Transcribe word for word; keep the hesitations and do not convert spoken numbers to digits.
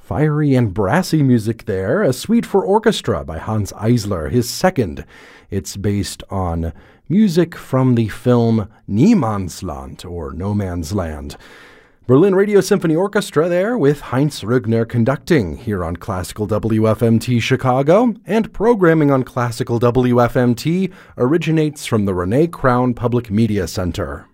Fiery and brassy music there, a suite for orchestra by Hans Eisler, his second. It's based on music from the film Niemandsland, or No Man's Land. Berlin Radio Symphony Orchestra there with Heinz Rügner conducting here on Classical W F M T Chicago, and programming on Classical W F M T originates from the Renee Crown Public Media Center.